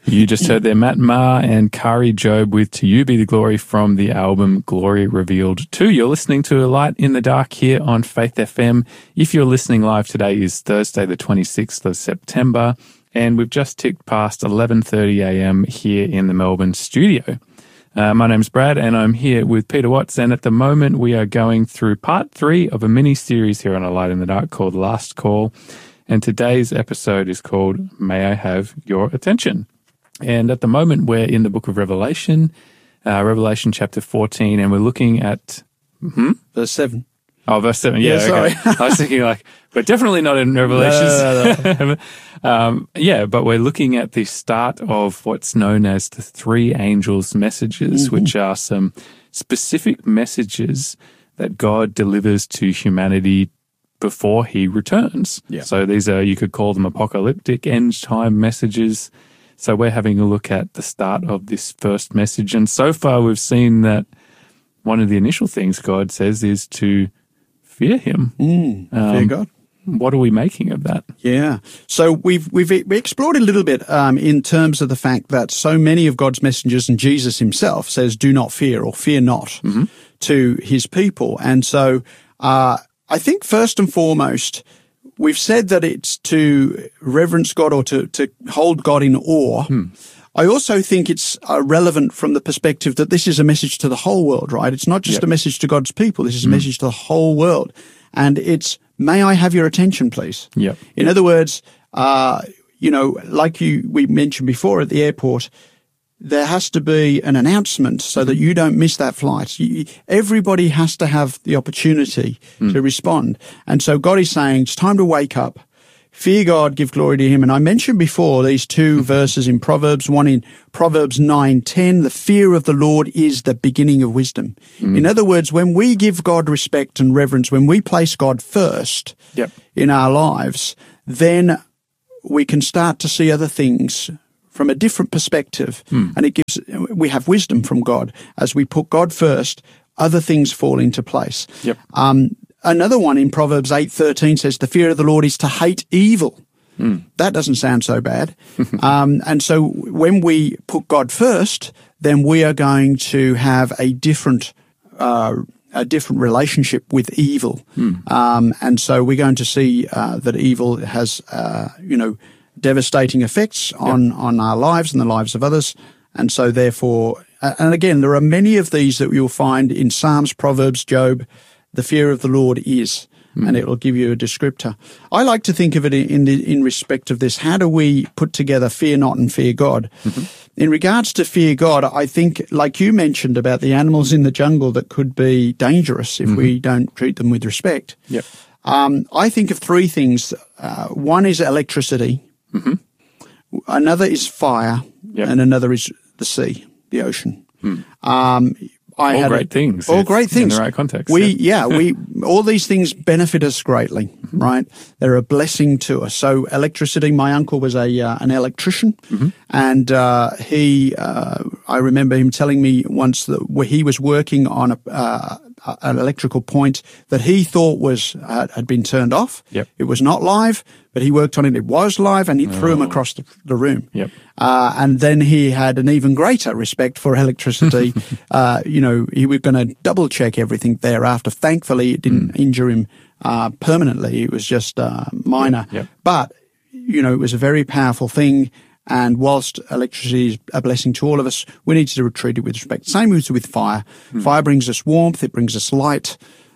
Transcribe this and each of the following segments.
You just heard there Matt Maher and Kari Jobe with To You Be the Glory from the album Glory Revealed 2. You're listening to A Light in the Dark here on Faith FM. If you're listening live, today is Thursday the 26th of September, and we've just ticked past 11:30 a.m. here in the Melbourne studio. My name's Brad, and I'm here with Peter Watts, and at the moment we are going through part 3 of a mini-series here on A Light in the Dark called Last Call, and today's episode is called May I Have Your Attention? And at the moment, we're in the book of Revelation, Revelation chapter 14, and we're looking at... Verse 7. Oh, verse 7, yeah, sorry. Okay. I was thinking we're definitely not in Revelations. No. But we're looking at the start of what's known as the three angels' messages, which are some specific messages that God delivers to humanity before he returns. Yeah. So these are, you could call them apocalyptic end-time messages. So we're having a look at the start of this first message. And so far we've seen that one of the initial things God says is to fear him. Fear God. What are we making of that? Yeah. So we explored a little bit in terms of the fact that so many of God's messengers and Jesus himself says, do not fear or fear not to his people. And so I think first and foremost, we've said that it's to reverence God or to hold God in awe. I also think it's relevant from the perspective that this is a message to the whole world, right? It's not just a message to God's people. This is a message to the whole world. And it's, may I have your attention, please? Yep. In other words, like we mentioned before at the airport, there has to be an announcement so that you don't miss that flight. Everybody has to have the opportunity to respond. And so God is saying, it's time to wake up, fear God, give glory to him. And I mentioned before these two verses in Proverbs, one in Proverbs 9:10, the fear of the Lord is the beginning of wisdom. In other words, when we give God respect and reverence, when we place God first in our lives, then we can start to see other things from a different perspective, and we have wisdom from God. As we put God first, other things fall into place. Another one in Proverbs 8:13 says, the fear of the Lord is to hate evil. That doesn't sound so bad. And so when we put God first, then we are going to have a different relationship with evil. And so we're going to see that evil has, devastating effects on our lives and the lives of others. And so therefore, and again, there are many of these that you'll find in Psalms, Proverbs, Job. The fear of the Lord is, and it will give you a descriptor. I like to think of it in respect of this. How do we put together fear not and fear God? In regards to fear God, I think, like you mentioned about the animals in the jungle that could be dangerous if we don't treat them with respect. I think of three things. One is electricity. Another is fire, and another is the sea, the ocean. All great things in the right context. All these things benefit us greatly, right? They're a blessing to us. So electricity, my uncle was an electrician, and I remember him telling me once that he was working on an electrical point that he thought had been turned off. It was not live, but he worked on it. It was live, and he threw him across the room. And then he had an even greater respect for electricity. He was going to double check everything thereafter. Thankfully, it didn't injure him permanently. It was just minor. But, it was a very powerful thing. And whilst electricity is a blessing to all of us, we need to treat it with respect. Same as with fire. Fire brings us warmth. It brings us light.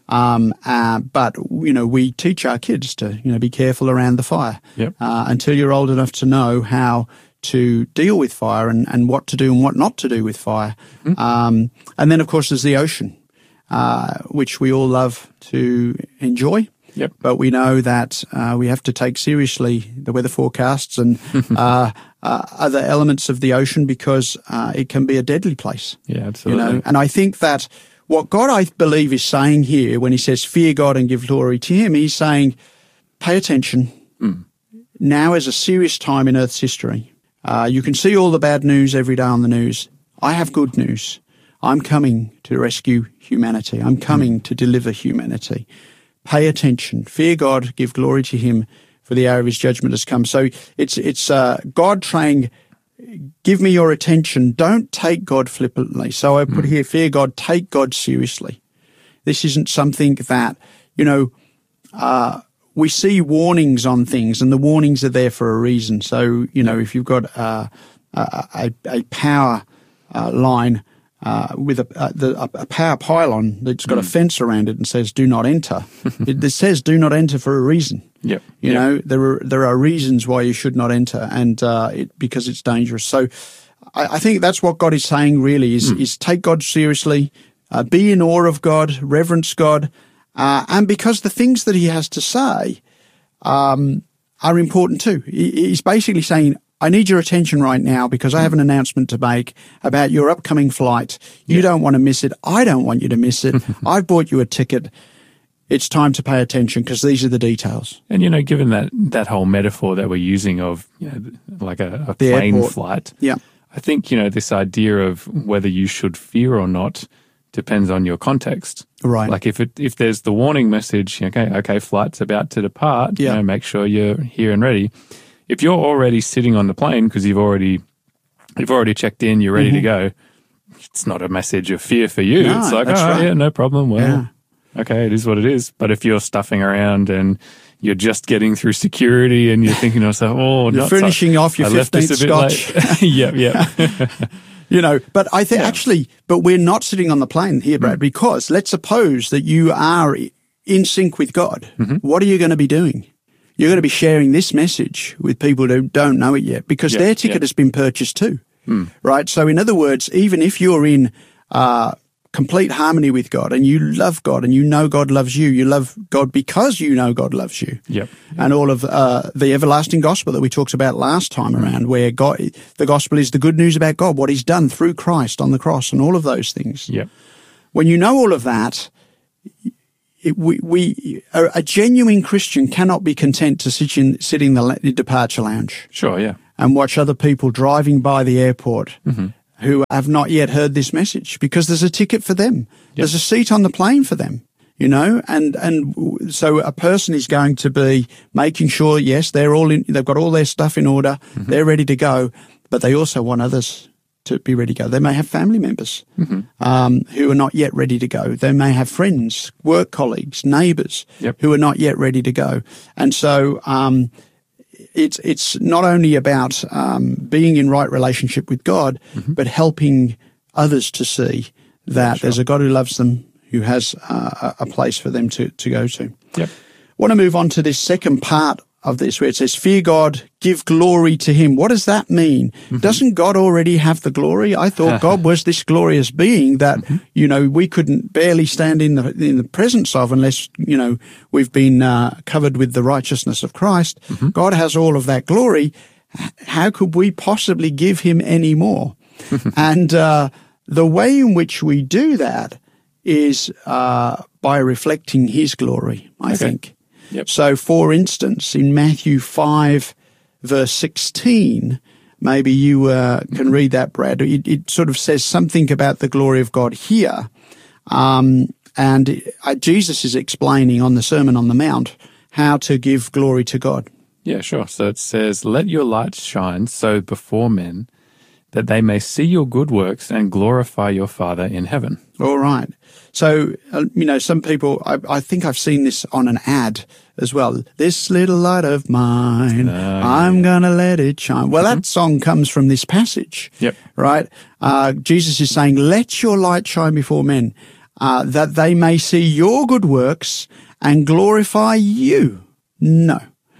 But we teach our kids to, be careful around the fire until you're old enough to know how to deal with fire and what to do and what not to do with fire. And then, of course, there's the ocean, which we all love to enjoy. But we know that we have to take seriously the weather forecasts and other elements of the ocean because it can be a deadly place. Absolutely. And I think that what God, I believe, is saying here when he says fear God and give glory to him, he's saying pay attention. Now is a serious time in Earth's history. You can see all the bad news every day on the news. I have good news. I'm coming to rescue humanity. I'm coming to deliver humanity. Pay attention. Fear God, give glory to him, for the hour of his judgment has come. So it's God saying, give me your attention. Don't take God flippantly. So I put here, fear God, take God seriously. This isn't something that, we see warnings on things, and the warnings are there for a reason. So, if you've got a power line with a power pylon that's got a fence around it and says "Do not enter," it says "Do not enter" for a reason. Yep. You know, there are reasons why you should not enter, and because it's dangerous. So, I think that's what God is saying. Really, is take God seriously, be in awe of God, reverence God. And because the things that he has to say are important too. He's basically saying, I need your attention right now because I have an announcement to make about your upcoming flight. You don't want to miss it. I don't want you to miss it. I've bought you a ticket. It's time to pay attention because these are the details. And, given that whole metaphor that we're using of, like a plane airport flight, yeah, I think, this idea of whether you should fear or not depends on your context. Right. Like if there's the warning message, okay, flight's about to depart, make sure you're here and ready. If you're already sitting on the plane because you've already checked in, you're ready to go, it's not a message of fear for you. No, it's like, right. yeah, no problem. Well, okay, it is what it is. But if you're stuffing around and you're just getting through security and you're thinking to yourself, you're finishing off your 15th scotch. Yeah. But I think but we're not sitting on the plane here, Brad, because let's suppose that you are in sync with God. What are you going to be doing? You're going to be sharing this message with people who don't know it yet because their ticket has been purchased too, right? So in other words, even if you're in complete harmony with God and you love God and you know God loves you, you love God because you know God loves you. Yep. And all of the everlasting gospel that we talked about last time around, where the gospel is the good news about God, what he's done through Christ on the cross and all of those things. Yep. When you know all of that, a genuine Christian cannot be content to sit in the departure lounge. Sure, yeah. And watch other people driving by the airport who have not yet heard this message because there's a ticket for them. Yep. There's a seat on the plane for them, and so a person is going to be making sure, yes, they've got all their stuff in order, they're ready to go, but they also want others to be ready to go. They may have family members who are not yet ready to go. They may have friends, work colleagues, neighbours who are not yet ready to go. And so it's not only about being in right relationship with God, but helping others to see that there's a God who loves them, who has a place for them to go to. Yep. I want to move on to this second part of this where it says, fear God, give glory to him. What does that mean? Doesn't God already have the glory? I thought God was this glorious being that, we couldn't barely stand in the presence of unless, we've been covered with the righteousness of Christ. God has all of that glory. How could we possibly give him any more? And the way in which we do that is by reflecting his glory, I think. Yep. So, for instance, in Matthew 5, verse 16, maybe you can read that, Brad. It sort of says something about the glory of God here. And Jesus is explaining on the Sermon on the Mount how to give glory to God. Yeah, sure. So it says, let your light shine so before men that they may see your good works and glorify your Father in heaven. All right. So, some people, I think I've seen this on an ad as well. This little light of mine, I'm going to let it shine. Well, that song comes from this passage. Yep. Right? Jesus is saying, let your light shine before men, that they may see your good works and glorify you. No.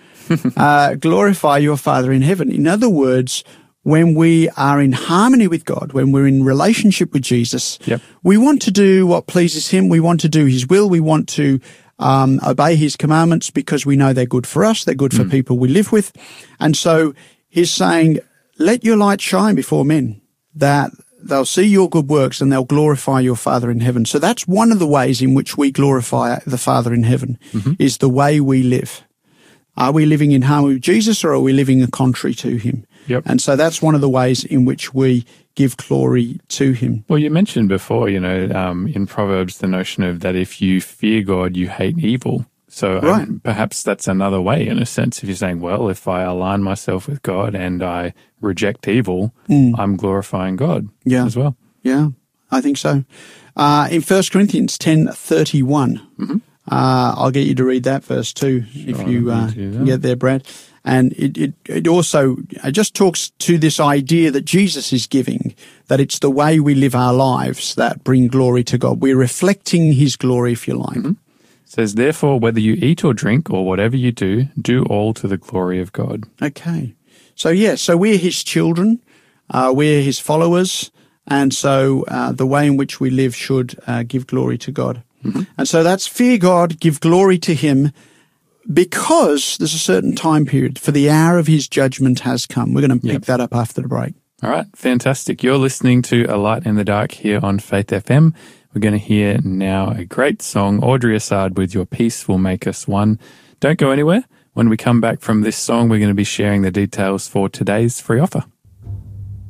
Glorify your Father in heaven. In other words, when we are in harmony with God, when we're in relationship with Jesus, we want to do what pleases him. We want to do his will. We want to obey his commandments because we know they're good for us. They're good for people we live with. And so he's saying, let your light shine before men, that they'll see your good works and they'll glorify your Father in heaven. So that's one of the ways in which we glorify the Father in heaven, is the way we live. Are we living in harmony with Jesus, or are we living contrary to him? Yep. And so that's one of the ways in which we give glory to him. Well, you mentioned before, in Proverbs, the notion of that if you fear God, you hate evil. So Right. perhaps that's another way, in a sense, if you're saying, well, if I align myself with God and I reject evil, I'm glorifying God Yeah. as well. Yeah, I think so. In 1 Corinthians 10:31, I'll get you to read that verse too, if you let me do that. can get there, Brad. And it also just talks to this idea that Jesus is giving, that it's the way we live our lives that bring glory to God. We're reflecting his glory, if you like. It says, therefore, whether you eat or drink or whatever you do all to the glory of God. Okay. So we're his children, we're his followers, and so the way in which we live should give glory to God. And so that's fear God, give glory to him, because there's a certain time period, for the hour of his judgment has come. We're going to pick that up after the break. All right, fantastic. You're listening to A Light in the Dark here on Faith FM. We're going to hear now a great song, Audrey Assad with Your Peace Will Make Us One. Don't go anywhere. When we come back from this song, we're going to be sharing the details for today's free offer.